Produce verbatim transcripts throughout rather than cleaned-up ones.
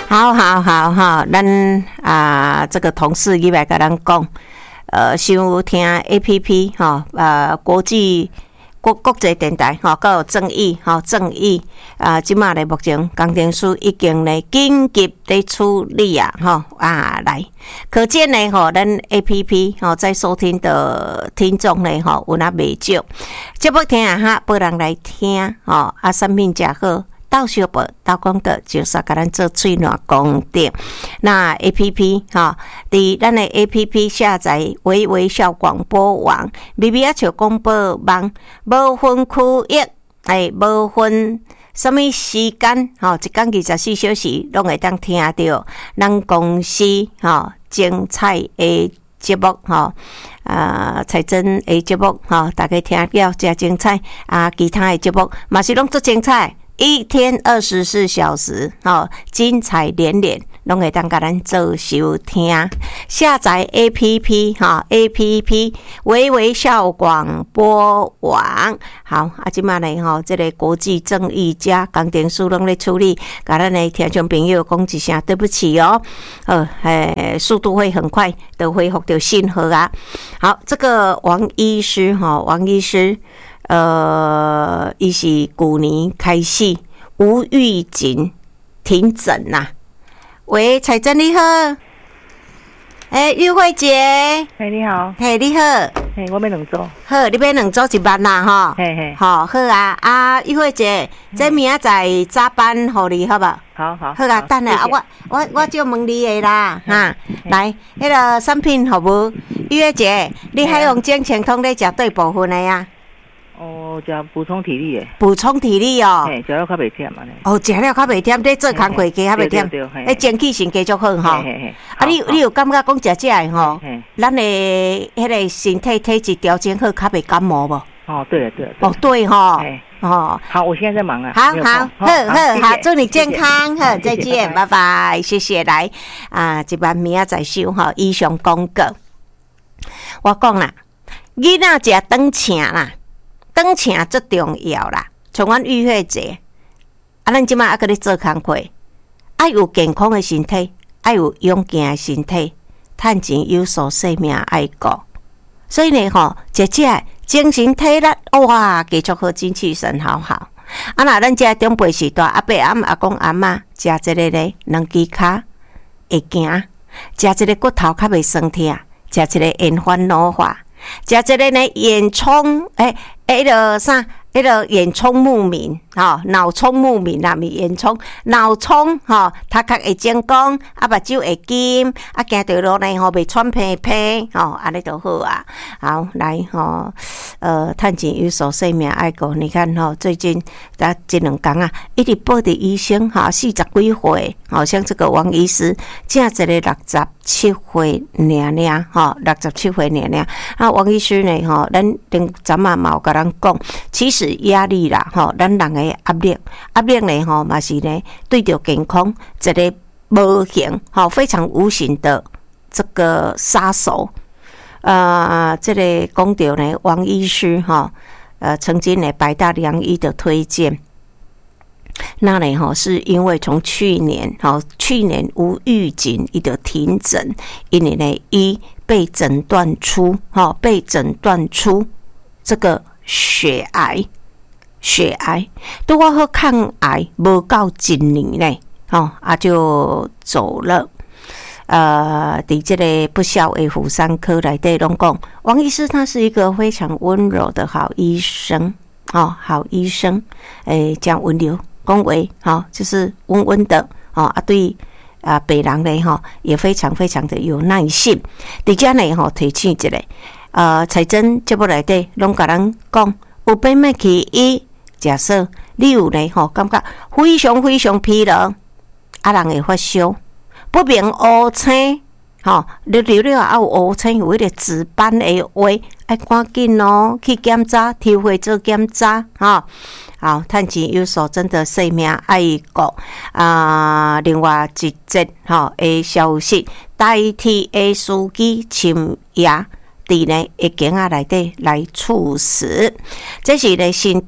好好好好，咱啊这个同事伊来甲咱讲，呃，收听 A P P 哈、哦，呃，国际国国际电台哈，还有正义哈，正义啊，即马咧目前工程师已经咧紧急咧处理啊，哈啊来，可见咧吼，咱 A P P 吼在收听的听众咧吼有那袂少，节目听啊哈，别人来听吼，啊产品诚好。到小宝到功德就是给咱做最暖功德。那 A P P 哈，伫咱的 A P P 下载微微笑广播网，微微啊像广播网，无分区域，哎，无分什么时间，吼，一天二十四小时拢会当听到咱公司吼精彩的节目吼。啊，彩珍的节目吼，大家听了真精彩啊，其他的节目嘛是拢足精彩。一天二十四小时，哦，精彩连连，拢会当甲咱做收听。下载 A P P 哈 ，A P P 微微笑广播网。好，啊，即马呢吼，这个国际正义家工程师拢咧处理，甲咱的听众朋友讲一声对不起哦，呃，诶，速度会很快的恢复到信号啊。好，这个王医师哈，王医师。呃，伊是去年开始无预警停诊呐、啊。喂，彩珍你好，哎、欸，玉慧姐， 嘿，你好， 嘿，你好， 嘿，我要两组， 好，你要两组一万啦，吼， 嘿嘿， 好，好啊，啊，玉慧姐，这明仔载早班互你，好不好？ 好好， 好啊，等下啊，我我我就问你的啦，哈，来，迄、那个产品好不？玉慧姐，你还用健全通咧食对部分的呀？ 哦，食补充体力诶， 补充体力哦。 嘿，食了较袂忝嘛呢。 哦，食了较袂忝，你做工课加较袂忝，诶，精气神继续好吼。啊，你你有感觉讲食这个吼，咱的迄个身体体质调整好，较袂感冒无？ 哦，对了对了。 哦，对吼。 哦，好，我现在在忙啊。 好好，好好好，祝你健康，好，再见，拜拜，谢谢。来啊，一万明仔载收吼，以上广告。我讲啦，囡仔食长请啦。长请最重要啦，像阮玉慧姐，啊，咱即摆啊，搁咧做工课，爱有健康的身体，爱有勇健的身体，趁钱有所生命爱顾。所以呢，吼，食食精神体力，哇，继续好，精气神好好。啊，那咱遮长辈时代，阿伯阿阿公阿嬷食一个咧，两支骹会行，食一个骨头较袂酸痛，食一个延缓老化。食一个呢，眼聪诶，迄个啥，迄个眼聪目明，吼，脑聪目明啦，咪眼聪，脑聪吼，头壳会精光，啊，目睭会金，啊，行条路呢吼，袂喘屁屁，吼，安尼就好啊。好，来吼，呃，趁钱有所生命爱顾，你看吼，最近咱这两天啊，一直报的医生哈，四十几岁，好像这个王医师，正一个六十七岁娘娘，吼，六十七岁娘娘。啊，王医师呢，吼，咱顶昨晚嘛有甲咱讲，其实压力啦，吼，咱人的压力，压力呢，吼，嘛是呢，对着健康一个无形，吼，非常无形的这个杀手。呃，这个讲到呢，王医师哈，呃，曾经呢，百大良医的推荐。那呢，哈，是因为从去年，哈，去年无预警伊就停诊，因为呢，一被诊断出，哈，被诊断出这个血癌，血癌，拄好好抗癌，无到一年呢，哦，啊就走了。呃，伫这个不肖的妇产科来对拢讲，王医师他是一个非常温柔的好医生，哦，好医生，诶，讲温柔。恭维，好，就是温温的，哦啊，对啊，北人呢，哈，也非常非常的有耐性。伫遮呢，哈，提醒一下，呃，彩珍节目内底拢甲咱讲，有变咩去伊，假设你有呢，吼，感觉非常非常疲劳，啊，人会发烧，不明乌青，吼，你流了啊有乌青，有迄个紫斑的话，爱赶紧哦去检查，抽血做检查，吼。好，趁钱有所真的生命爱国啊！另外一则吼的消息，代替的司机深夜伫呢一间啊内底来猝死，这是呢新竹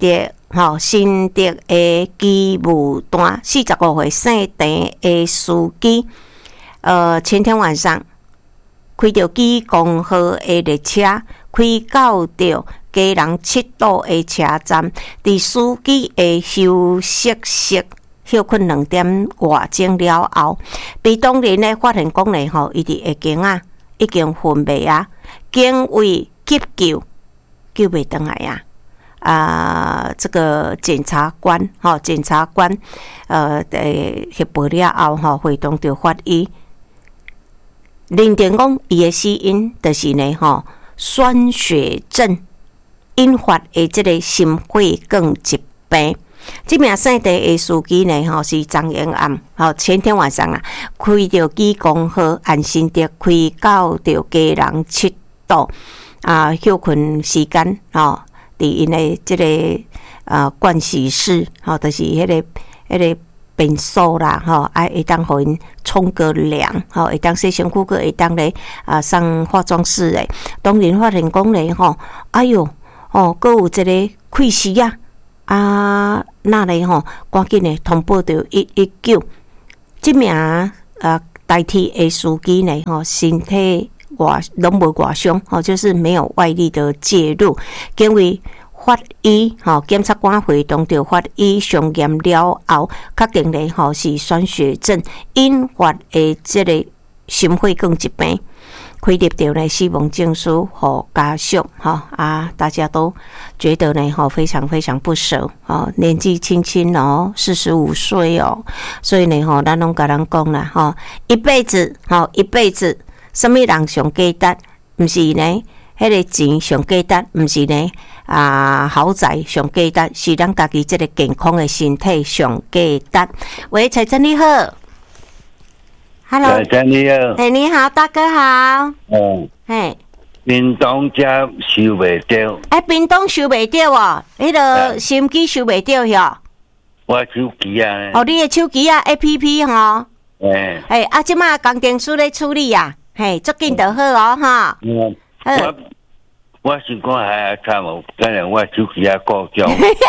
吼，新竹的机务单四十五岁姓陈的司机，呃，前天晚上开着基公号的列车，开到着基隆七堵的车站，伫司机的休息室休困两点外钟了后，被当人呢发现讲呢吼，伊伫下境啊已经昏迷啊，警卫急救救袂倒来啊！啊，这个检察官吼，检察官呃诶，协报了后吼，会同着法医认定讲伊的死因就是呢吼酸血症引发的这个心血管疾病。这名姓陈的司机呢吼是张延安，吼前天晚上啊开着基公号按新竹开到着基隆七堵啊休困时间吼。伫因的即个呃盥洗室，吼、哦，就是迄、那个迄、那个便所啦，吼、哦，啊会当互因冲个凉，吼、哦，会当洗身躯个，会当咧啊上化妆室诶。当然发现讲咧，吼，哎哟，哦，阁有一个溃死啊，啊，那咧吼，赶紧咧通报着一一九。即名啊代替的司机呢，吼、哦，身体外拢无外伤，吼，就是没有外力的介入，因为法医吼检察官会同着法医上验了后，确定咧吼是酸血症引发的这个心血管疾病，开立着呢死亡证书和家属吼啊，大家都觉得呢吼非常非常不舍哦，年纪轻轻哦，四十五岁哦，所以呢吼咱拢甲人讲啦吼，一辈子吼一辈子。什么人上价值？毋是呢？迄个钱上价值，毋是呢？啊，豪宅上价值，是咱家己这个健康的身体上价值。喂，彩珍你好 ，Hello， 彩珍你好， 哎，你好，大哥好。 嗯， 嘿， 屏东遮收袂到。 哎，屏东收袂到哦，迄个心机收袂到哟。 我手机啊。 哦，你的手机啊 A P P 吼。 诶。 哎，啊，即马工程师咧处理啊。嘿，足紧就好哦，哈。 嗯，我我是讲还差无，当然我手机也故障。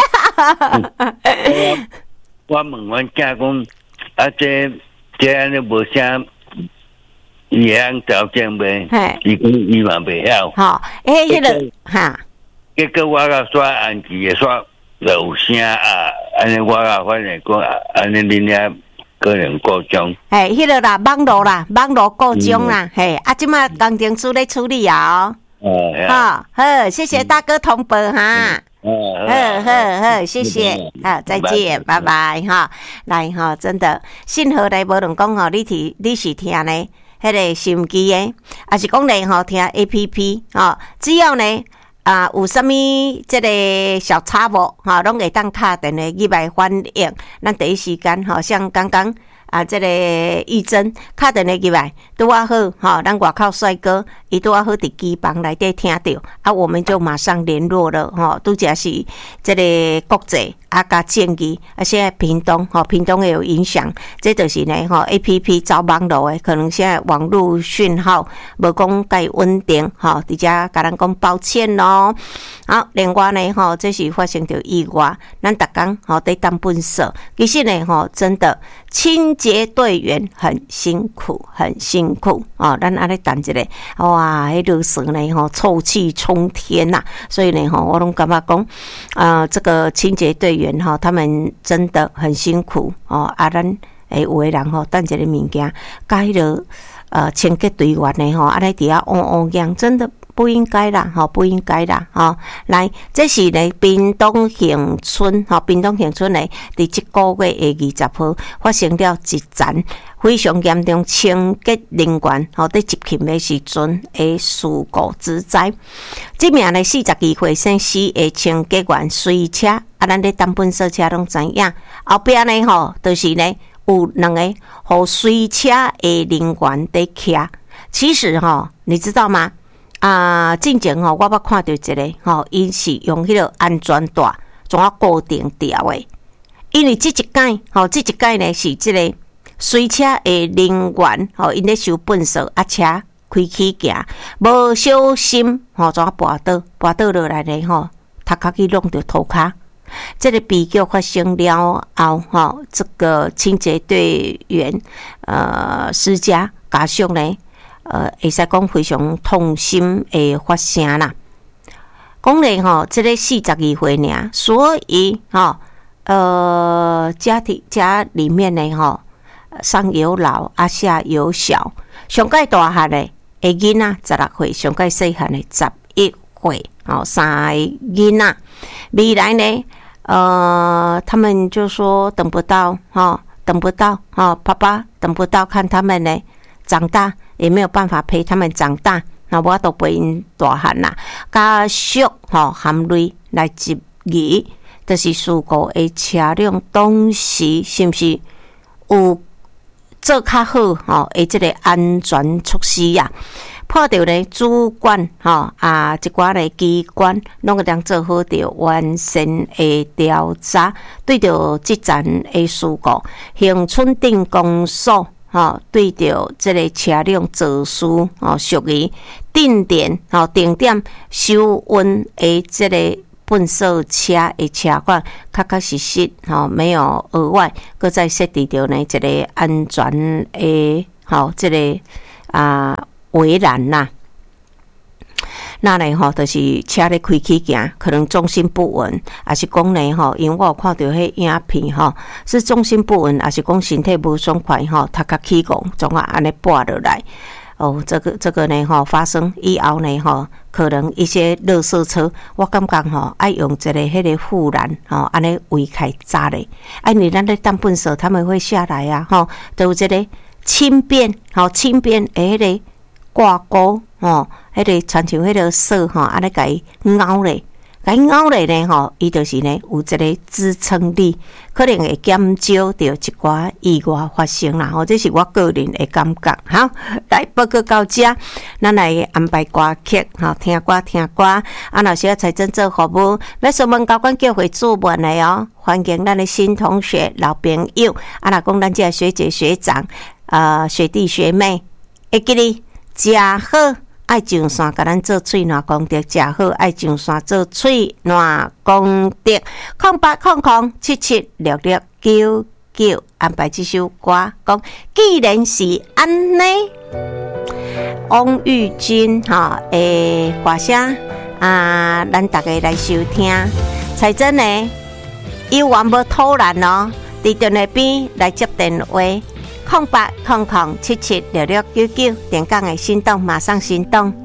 我问阮囝讲，啊，这这安尼无啥伊样条件袂？伊讲伊嘛袂晓。 好，诶，迄个哈。 结果我甲刷按键也刷有声啊，安尼我甲反正讲，安尼恁遐。个人故障， 嘿，迄个啦，网络啦，网络故障啦，嗯、嘿，啊，即马工程师咧处理啊，哦，好，好，谢谢大哥通报哈，嗯，好好好，谢谢，好，再见，拜拜哈，来哈，真的，信号来无论讲吼，你听你是听呢，迄个心机诶，还是讲咧吼听 A P P 哦，只要呢。啊，有啥物即个小插无哈，拢会当敲电话入来反映。咱第一时间吼，像刚刚啊，即、这个玉珍敲电话入来，拄啊好吼，咱外口帅哥伊拄啊好伫机房内底听到，啊，我们就马上联络了吼，拄则是即个国际啊加建议，啊现在屏东吼，屏东也有影响，这就是呢吼 A P P 走网络诶，可能现在网络讯号无讲介稳定吼，伫遮甲咱讲抱歉咯。好，另外呢吼，这是发生着意外，咱逐工吼伫当本色，其实呢吼，真的清洁队员很辛苦，很辛苦哦。咱安尼等一下，哇，迄热水呢吼，臭气冲天呐、啊，所以呢吼，我拢感觉讲，啊、呃，这个清洁队员哈，他们真的很辛苦哦。啊，咱诶有诶人吼，等一个物件，甲迄个呃清洁队员呢吼，安尼伫遐乌乌样，真的。不应该啦，吼，不应该啦，吼。来，这是呢，屏东恒春，吼，屏东恒春呢，伫即个月的二十号发生了一件非常严重清洁人员吼伫执勤的时阵的事故之灾。这名呢，四十二岁姓施的清洁员随车，啊，咱咧当本色车拢知影，后壁呢，吼，就是呢有两个互随车的人员伫徛。其实吼，你知道吗？啊，进前吼，我捌看到一个吼，伊是用迄个安全带怎啊固定掉的。因为即一届吼，即一届呢是即个随车的人员吼，因咧收粪扫啊，车开起行，无小心吼，怎啊跋倒，跋倒落来咧吼，头壳去弄着涂骹。 这个悲剧发生了后，哈，这个清洁队员呃施家家属呢，呃，会使讲非常痛心的发声啦。讲咧吼，这个四十二岁呢，所以哈，呃，家庭家里面呢，吼，上有老，啊下有小，上介大汉的的囡仔十六岁，上介细汉的十一岁，哦，三个囡仔，未来呢，呃，他们就说等不到，哈，等不到，哈，爸爸等不到看他们呢长大，也没有办法陪他们长大。那我都陪因大汉啦，家属吼含泪来接伊，就是事故的车辆当时是毋是有做较好吼？诶，即个安全措施呀、啊，破着咧主管吼啊，一寡咧机关拢个当做好着完善的调查，对着即站的事故，恒春镇公所。吼，对着即个车辆肇事吼，属于定点吼定点收运的即个粪扫车的车款，确确实实吼没有额外，搁再设置着呢一个安全的吼即个啊围栏啦。那呢吼，就是车咧开起行，可能重心不稳，还是讲呢吼，因为我有看到迄影片吼，是重心不稳，还是讲身体无爽快吼，头壳起戆，总啊安尼拨落来。哦，这个这个呢吼，发生以后呢吼，可能一些垃圾车，我感觉吼，爱用一个迄个护栏吼，安尼围开扎咧。哎，你咱咧当粪扫，他们会下来啊吼，都有这个轻便吼，轻便诶迄个挂钩吼。迄个亲像迄个扫吼，安尼甲伊凹咧，甲伊凹咧呢吼，伊就是呢有一个支撑力，可能会减少着一寡意外发生啦。吼，这是我个人的感觉。好，来报告到这，咱来安排歌曲，吼，听歌听歌。啊，若是要财政做服务，要询问高管教会主问的哦，欢迎咱的新同学、老朋友。啊，若讲咱这学姐学长、呃学弟学妹，会记你真好。爱上山，甲咱做喙暖功德，食好爱上山做喙暖功德。空八空空七七六六九九，安排这首歌，讲既然是安尼，王玉君哈诶歌声啊，咱大家来收听。才真呢，有完无偷懒哦，伫电话边来接电话。空八空空七七六六九九，点讲的心动，马上行动。